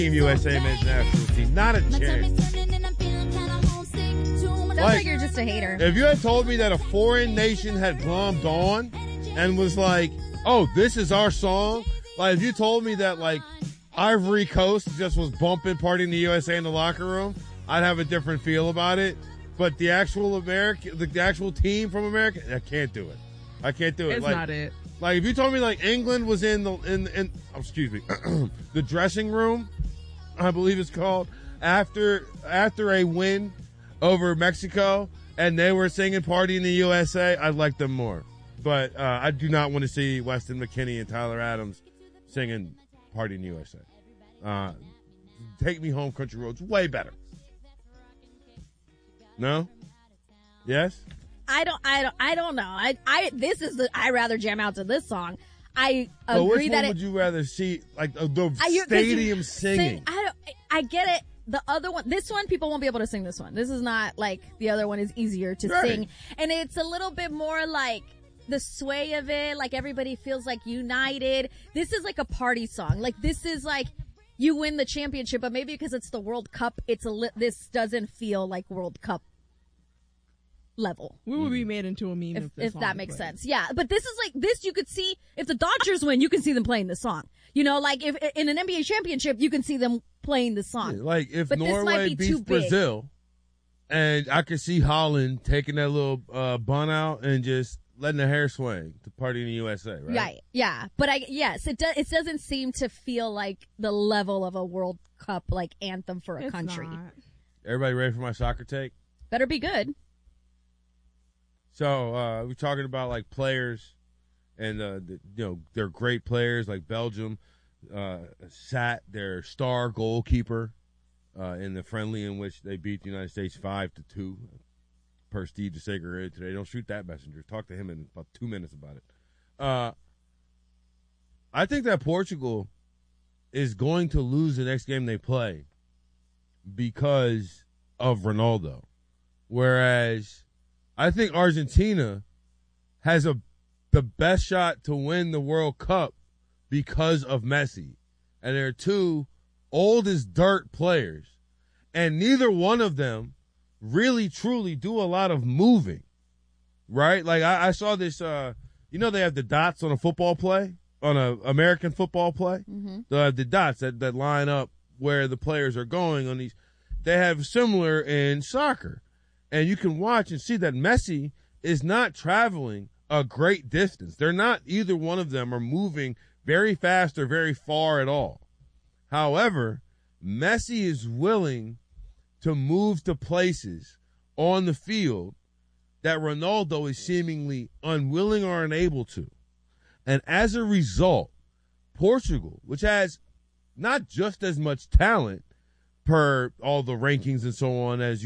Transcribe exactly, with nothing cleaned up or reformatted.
Team U S A men's national team. Not a chance. Sounds Like- like you're just a hater. If you had told me that a foreign nation had glommed on and was like, oh, this is our song. Like, if you told me that, like, Ivory Coast just was bumping Party in the U S A in the locker room, I'd have a different feel about it. But the actual American, the, the actual team from America, I can't do it. I can't do it. It's like, not it. Like, if you told me, like, England was in the, in, in oh, excuse me, the dressing room, I believe it's called, after, after a win over Mexico, and they were singing Party in the U S A, I'd like them more. But uh, I do not want to see Weston McKinney and Tyler Adams singing Party in the U S A. Uh, Take Me Home, Country Roads, way better. No? Yes? I don't, I don't, I don't know. I, I, this is the, I rather jam out to this song. I But agree which that one it, would you rather see, like, uh, the I- you- 'cause you stadium singing? sing- I don't, I get it. The other one, this one, people won't be able to sing this one. This is not like the other one is easier to Right. sing. And it's a little bit more like the sway of it, like everybody feels like united. This is like a party song. Like this is like you win the championship, but maybe because it's the World Cup, it's a li- this doesn't feel like World Cup level. We would be made into a meme If, if, this if song that was makes played. sense. Yeah. But this is like, this you could see, if the Dodgers win, you can see them playing the song. You know, like if in an N B A championship, you can see them playing the song. Like, if But this might Norway be beats too big. Brazil, and I could see Holland taking that little uh, bun out and just letting the hair swing to Party in the U S A, right? Right. Yeah. But I, yes, it does, it doesn't seem to feel like the level of a World Cup, like anthem for a It's country. not. Everybody ready for my soccer take? Better be good. So, uh, we're talking about, like, players, and, uh, the, you know, they're great players, like Belgium, uh, sat their star goalkeeper, uh, in the friendly in which they beat the United States five to two, per Steve DeSager today. Don't shoot that messenger. Talk to him in about two minutes about it. Uh, I think that Portugal is going to lose the next game they play because of Ronaldo. Whereas I think Argentina has a the best shot to win the World Cup because of Messi. And they're two old as dirt players. And neither one of them really truly do a lot of moving. Right? Like I, I saw this, uh, you know, they have the dots on a football play, on a American football play. Mm-hmm. They have the dots that, that line up where the players are going on these. They have similar in soccer. And you can watch and see that Messi is not traveling a great distance. They're not, either one of them are moving very fast or very far at all. However, Messi is willing to move to places on the field that Ronaldo is seemingly unwilling or unable to. And as a result, Portugal, which has not just as much talent per all the rankings and so on as